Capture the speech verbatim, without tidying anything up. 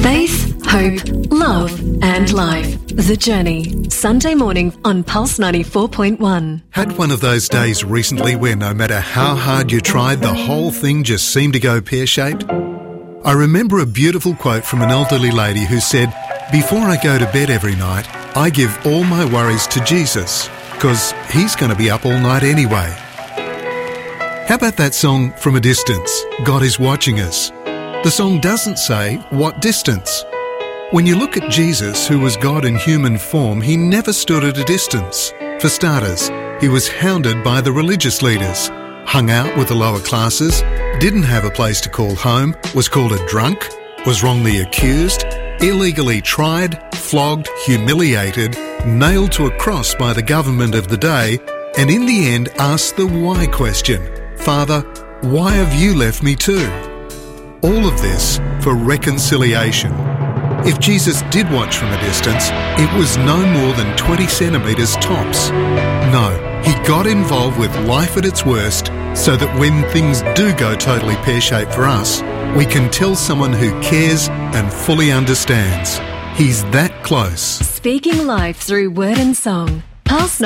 Faith, hope, love and life. The Journey. Sunday morning on Pulse ninety-four point one. Had one of those days recently where no matter how hard you tried, the whole thing just seemed to go pear-shaped? I remember a beautiful quote from an elderly lady who said, "Before I go to bed every night, I give all my worries to Jesus, because he's going to be up all night anyway." How about that song From a Distance, God is Watching Us? The song doesn't say what distance. When you look at Jesus, who was God in human form, he never stood at a distance. For starters, he was hounded by the religious leaders, hung out with the lower classes, didn't have a place to call home, was called a drunk, was wrongly accused, illegally tried, flogged, humiliated, nailed to a cross by the government of the day, and in the end asked the why question. Father, why have you left me too? All of this for reconciliation. If Jesus did watch from a distance, it was no more than twenty centimetres tops. No, he got involved with life at its worst so that when things do go totally pear-shaped for us, we can tell someone who cares and fully understands. He's that close. Speaking life through word and song. Pulse